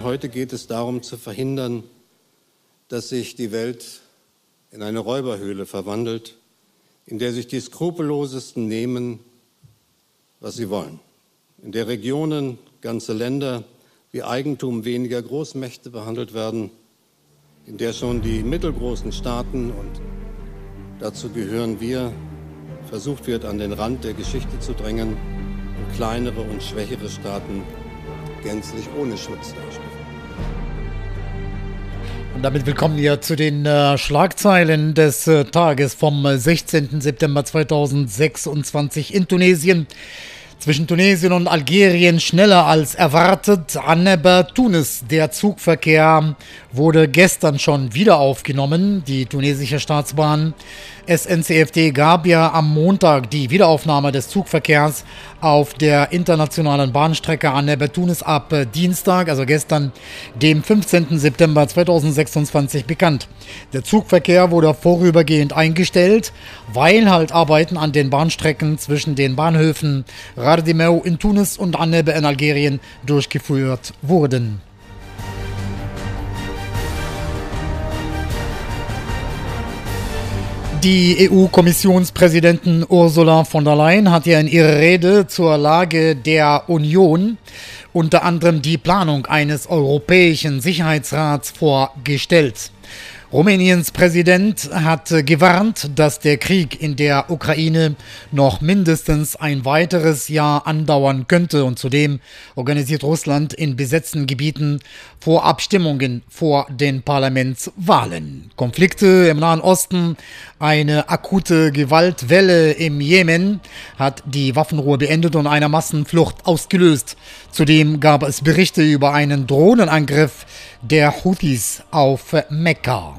Heute geht es darum, zu verhindern, dass sich die Welt in eine Räuberhöhle verwandelt, in der sich die Skrupellosesten nehmen, was sie wollen, in der Regionen, ganze Länder wie Eigentum weniger Großmächte behandelt werden, in der schon die mittelgroßen Staaten, und dazu gehören wir, versucht wird, an den Rand der Geschichte zu drängen und kleinere und schwächere Staaten gänzlich ohne Schutz dastehen. Und damit willkommen hier zu den Schlagzeilen des Tages vom 16. September 2026 in Tunesien. Zwischen Tunesien und Algerien schneller als erwartet. Annaba Tunis. Der Zugverkehr wurde gestern schon wieder aufgenommen. Die tunesische Staatsbahn SNCF gab ja am Montag die Wiederaufnahme des Zugverkehrs auf der internationalen Bahnstrecke Annaba Tunis ab Dienstag, also gestern, dem 15. September 2026 bekannt. Der Zugverkehr wurde vorübergehend eingestellt, weil halt Arbeiten an den Bahnstrecken zwischen den Bahnhöfen Ghardimou in Tunis und Annaba in Algerien durchgeführt wurden. Die EU-Kommissionspräsidentin Ursula von der Leyen hat ja in ihrer Rede zur Lage der Union unter anderem die Planung eines Europäischen Sicherheitsrats vorgestellt. Rumäniens Präsident hat gewarnt, dass der Krieg in der Ukraine noch mindestens ein weiteres Jahr andauern könnte, und zudem organisiert Russland in besetzten Gebieten Vorabstimmungen vor den Parlamentswahlen. Konflikte im Nahen Osten, eine akute Gewaltwelle im Jemen hat die Waffenruhe beendet und eine Massenflucht ausgelöst. Zudem gab es Berichte über einen Drohnenangriff der Houthis auf Mekka.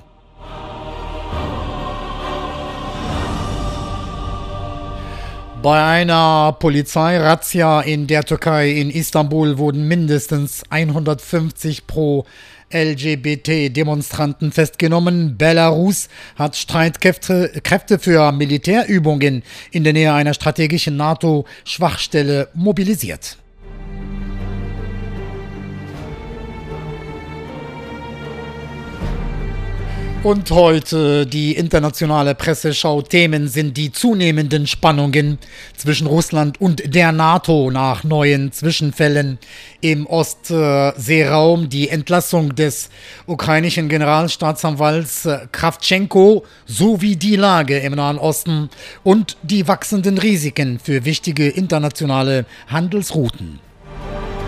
Bei einer Polizeirazzia in der Türkei in Istanbul wurden mindestens 150 Pro-LGBT-Demonstranten festgenommen. Belarus hat Streitkräfte für Militärübungen in der Nähe einer strategischen NATO-Schwachstelle mobilisiert. Und heute die internationale Presseschau-Themen sind die zunehmenden Spannungen zwischen Russland und der NATO nach neuen Zwischenfällen im Ostseeraum, die Entlassung des ukrainischen Generalstaatsanwalts Krawtschenko sowie die Lage im Nahen Osten und die wachsenden Risiken für wichtige internationale Handelsrouten.